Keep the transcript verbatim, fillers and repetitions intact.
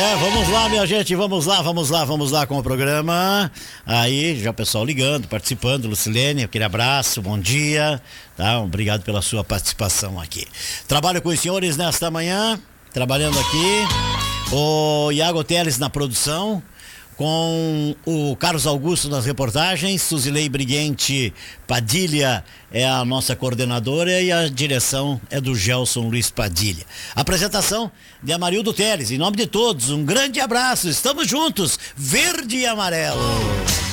É, vamos lá, minha gente, vamos lá, vamos lá, vamos lá com o programa. Aí, já o pessoal ligando, participando, Lucilene, aquele abraço, bom dia, tá? Obrigado pela sua participação aqui. Trabalho com os senhores nesta manhã, trabalhando aqui, o Iago Teles na produção, com o Carlos Augusto nas reportagens, Suzilei Briguente Padilha é a nossa coordenadora e a direção é do Gelson Luiz Padilha. Apresentação de Amarildo Teles. Em nome de todos, um grande abraço, estamos juntos, verde e amarelo.